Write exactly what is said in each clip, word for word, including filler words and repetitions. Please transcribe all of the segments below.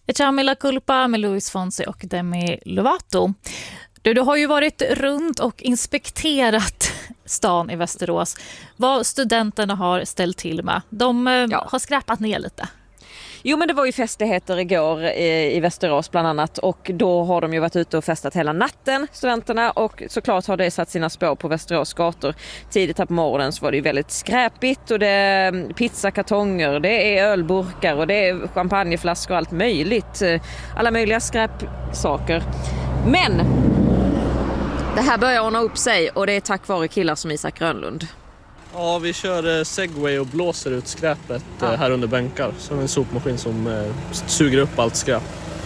Echame la culpa med Luis Fonsi och Demi Lovato. Du, du har ju varit runt och inspekterat stan i Västerås. Vad studenterna har ställt till med. De ja. har skräpat ner lite. Jo, men det var ju festligheter igår i, i Västerås bland annat, och då har de ju varit ute och festat hela natten, studenterna, och såklart har det satt sina spår på Västerås gator. Tidigt här på morgonen så var det ju väldigt skräpigt, och det är pizzakartonger, det är ölburkar och det är champagneflaskor och allt möjligt. Alla möjliga skräpsaker. Men det här börjar ordna upp sig, och det är tack vare killar som Isak Grönlund. Ja, vi kör segway och blåser ut skräpet ja. här under bänkar. Som en sopmaskin som eh, suger upp allt skräp.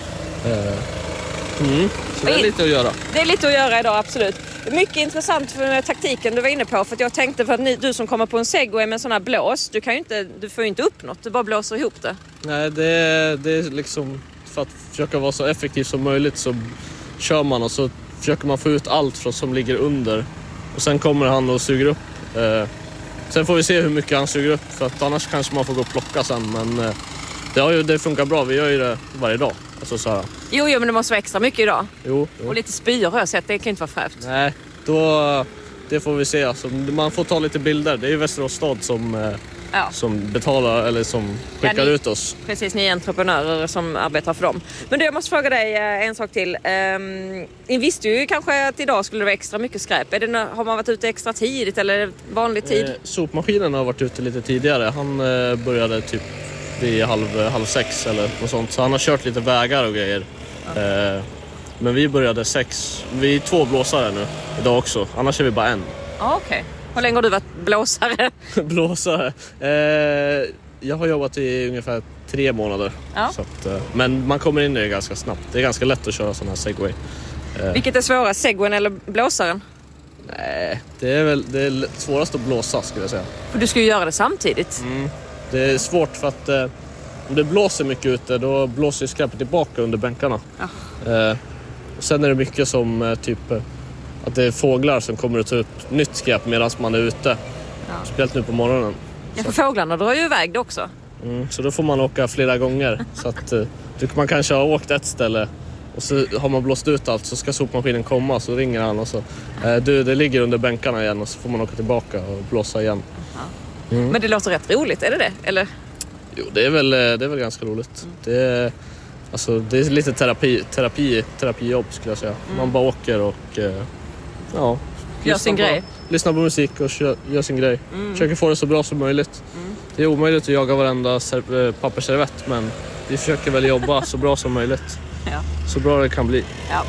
Eh, mm. Så det är lite att göra. Det är lite att göra idag, absolut. Mycket intressant för taktiken du var inne på. För att jag tänkte för att ni, du som kommer på en segway med en sån här blås, du, kan ju inte, du får ju inte upp något, du bara blåser ihop det. Nej, det är, det är liksom för att försöka vara så effektiv som möjligt så kör man och så försöker man få ut allt från som ligger under. Och sen kommer han och suger upp. Eh, Sen får vi se hur mycket han suger upp, för att annars kanske man får gå och plocka sen. Men eh, det, har ju, det funkar bra, vi gör ju det varje dag. Alltså, så här. Jo, jo, men det måste vara extra mycket idag. Jo, jo. Och lite spyor har jag sett, det kan inte vara frävt. Nej, då, det får vi se. Alltså, man får ta lite bilder, det är ju Västerås stad som, eh, ja. som betalar eller som skickar ja, ni, ut oss. Precis, ni är entreprenörer som arbetar för dem. Men du, jag måste fråga dig en sak till. Um, ni visste ju kanske att idag skulle det vara extra mycket skräp. Är det, har man varit ute extra tidigt eller vanlig tid? Eh, sopmaskinen har varit ute lite tidigare. Han eh, började typ vid halv, halv sex eller något sånt. Så han har kört lite vägar och grejer. Ja. Eh, men vi började sex. Vi är två blåsare nu idag också. Annars är vi bara en. Ah, okej. Okay. Hur länge har du varit blåsare? blåsare? Eh, jag har jobbat i ungefär tre månader. Ja. Så att, eh, men man kommer in i det ganska snabbt. Det är ganska lätt att köra sån här segway. Eh. Vilket är svårast, segwayn eller blåsaren? Nej, det är väl det är svårast att blåsa skulle jag säga. För du ska ju göra det samtidigt. Mm. Det är svårt för att eh, om det blåser mycket ute då blåser skräpet tillbaka under bänkarna. Ja. Eh, och sen är det mycket som eh, typ... Eh, att det är fåglar som kommer att ta upp nytt skräp medan man är ute. Ja. Speciellt nu på morgonen. Ja, för fåglarna drar ju iväg det också. Mm, så då får man åka flera gånger. Så att uh, man kanske har åkt ett ställe och så har man blåst ut allt, så ska sopmaskinen komma, så ringer han och så uh, du, det ligger under bänkarna igen, och så får man åka tillbaka och blåsa igen. Mm. Men det låter rätt roligt, är det det? Eller? Jo, det är väl, det är väl ganska roligt. Mm. Det är, alltså, det är lite terapi, terapi, terapijobb skulle jag säga. Mm. Man bara åker och... Uh, Ja, gör sin på, grej. Lyssna på musik och kö, gör sin grej. Mm. Försöker få det så bra som möjligt. Mm. Det är omöjligt att jaga varenda ser, pappersservett, men vi försöker väl jobba så bra som möjligt. Ja. Så bra det kan bli. Ja.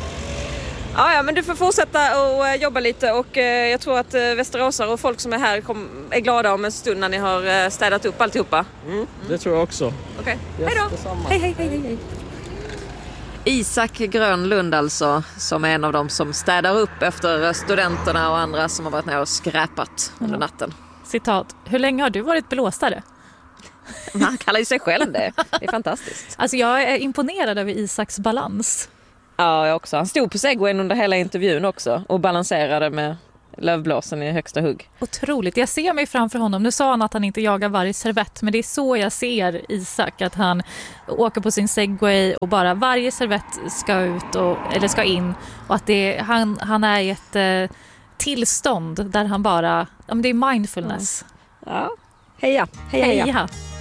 Ja, ja, men du får fortsätta och jobba lite, och eh, jag tror att eh, västeråsare och folk som är här kom, är glada om en stund när ni har eh, städat upp alltihopa. Mm. Mm. Det tror jag också. Okej, okay. Hej då! Hej, hej, hej, hej. Isak Grönlund alltså, som är en av dem som städar upp efter studenterna och andra som har varit ner och skräpat under natten. Citat, hur länge har du varit blåsare? Han kallar ju sig själv det. Det är fantastiskt. Alltså jag är imponerad över Isaks balans. Ja, jag också. Han stod på segwayn under hela intervjun också och balanserade med lövblåsen i högsta hugg. Otroligt. Jag ser mig framför honom. Nu sa han att han inte jagar varje servett, men det är så jag ser Isak, att han åker på sin segway och bara varje servett ska ut och, eller ska in, och att det, han, han är i ett eh, tillstånd där han bara, ja, men det är mindfulness. Mm. Ja, heja, heja, heja. heja.